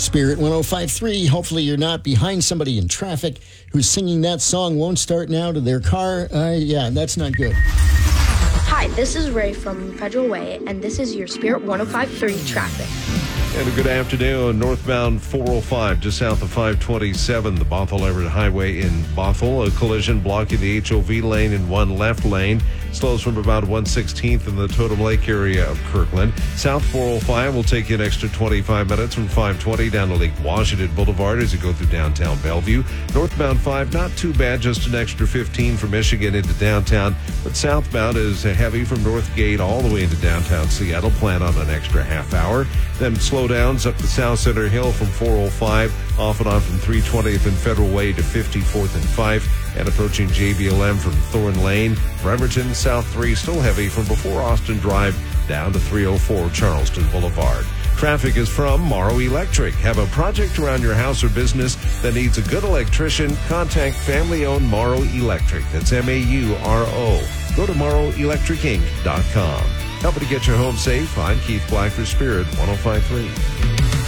Spirit 105.3. Hopefully you're not behind somebody in traffic who's singing that song, Won't Start Now, to their car. Yeah, that's not good. Hi, this is Ray from Federal Way, and this is your Spirit 105.3 traffic. And a good afternoon. Northbound 405, just south of 527, the Bothell-Everett Highway in Bothell. A collision blocking the HOV lane in one left lane. Slows from about 116th in the Totem Lake area of Kirkland. South 405 will take you an extra 25 minutes from 520 down to Lake Washington Boulevard as you go through downtown Bellevue. Northbound 5, not too bad, just an extra 15 from Michigan into downtown. But southbound is heavy from Northgate all the way into downtown Seattle. Plan on an extra half hour. Then slowdowns up the South Center Hill from 405, off and on from 320th and Federal Way to 54th and Fife, and approaching JBLM from Thorn Lane. Bremerton, South 3, still heavy from before Austin Drive down to 304 Charleston Boulevard. Traffic is from Morrow Electric. Have a project around your house or business that needs a good electrician? Contact family-owned Morrow Electric. That's M-A-U-R-O. Go to morrowelectricinc.com. Helping to get your home safe. I'm Keith Black for Spirit 105.3.